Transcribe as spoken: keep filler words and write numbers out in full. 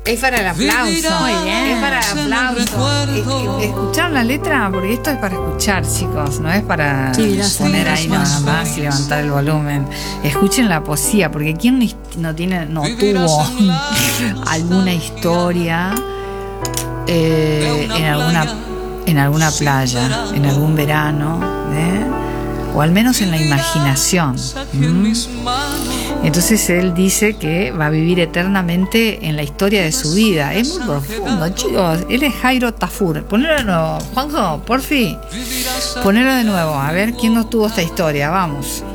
Es para el aplauso. Muy bien. Es para el aplauso. ¿Escucharon la letra? Porque esto es para escuchar, chicos. No es para Sí, no sé, poner no ahí sé. nada más y levantar el volumen. Escuchen la poesía, porque ¿quién no tiene, no tuvo alguna historia eh, en alguna en alguna playa, en algún verano, ¿eh? O al menos en la imaginación? ¿Mm? Entonces él dice que va a vivir eternamente en la historia de su vida. Es muy profundo, chicos. Él es Jairo Tafur. Ponelo de nuevo, Juanjo, porfi. Ponelo de nuevo, a ver quién no tuvo esta historia. Vamos.